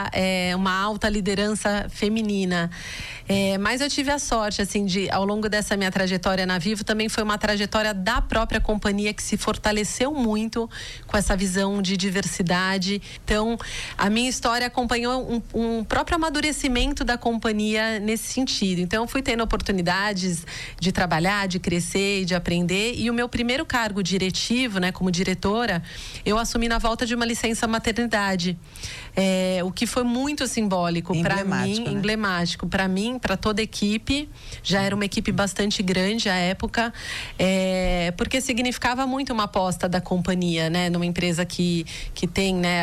uma alta liderança feminina. Mas eu tive a sorte, assim, ao longo dessa minha trajetória na Vivo, também foi uma trajetória da própria companhia que se fortaleceu muito com essa visão de diversidade. Então, a minha história acompanhou um próprio amadurecimento da companhia nesse sentido. Então, eu fui tendo oportunidades de trabalhar, de crescer e de aprender. E o meu primeiro cargo diretivo, né, como diretora, eu assumi na volta de uma licença maternidade. O que foi muito simbólico para mim, né? Emblemático para mim, para toda a equipe. Já era uma equipe bastante grande à época, porque significava muito uma aposta da companhia, né, numa empresa que tem, né,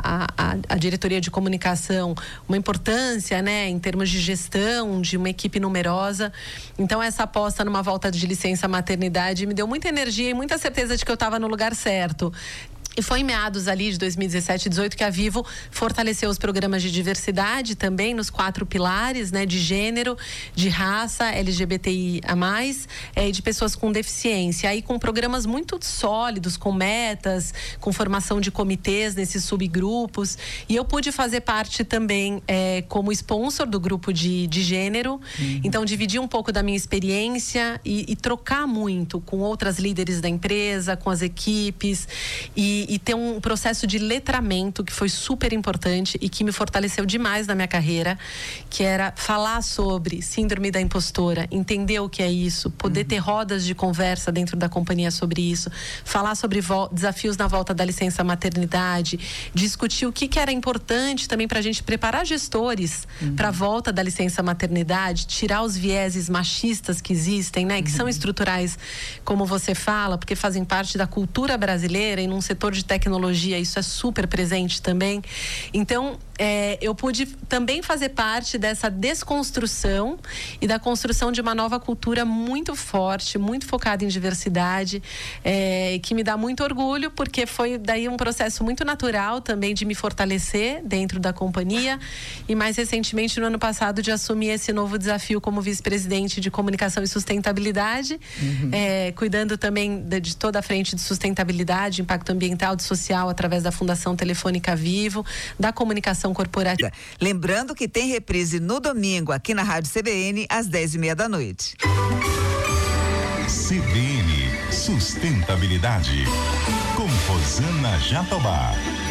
a diretoria de comunicação, uma importância, né, em termos de gestão, de uma equipe numerosa. Então, essa aposta numa volta de licença maternidade me deu muita energia e muita certeza de que eu estava no lugar certo. E foi em meados ali de 2017 e 2018 que a Vivo fortaleceu os programas de diversidade também nos 4 pilares, né? De gênero, de raça, LGBTI+, e de pessoas com deficiência. Aí com programas muito sólidos, com metas, com formação de comitês nesses subgrupos. E eu pude fazer parte também como sponsor do grupo de gênero. Então, dividir um pouco da minha experiência e trocar muito com outras líderes da empresa, com as equipes e ter um processo de letramento que foi super importante e que me fortaleceu demais na minha carreira, que era falar sobre síndrome da impostora, entender o que é isso, poder ter rodas de conversa dentro da companhia sobre isso, falar sobre desafios na volta da licença maternidade, discutir o que era importante também para a gente preparar gestores para a volta da licença maternidade, tirar os vieses machistas que existem, né, que são estruturais, como você fala, porque fazem parte da cultura brasileira e num setor de tecnologia isso é super presente também. Então, eu pude também fazer parte dessa desconstrução e da construção de uma nova cultura muito forte, muito focada em diversidade, que me dá muito orgulho, porque foi daí um processo muito natural também de me fortalecer dentro da companhia e mais recentemente no ano passado de assumir esse novo desafio como vice-presidente de comunicação e sustentabilidade, cuidando também de toda a frente de sustentabilidade, impacto ambiental, de social, através da Fundação Telefônica Vivo, da comunicação corporativa. Lembrando que tem reprise no domingo aqui na Rádio CBN às 10:30 da noite. CBN Sustentabilidade com Rosana Jatobá.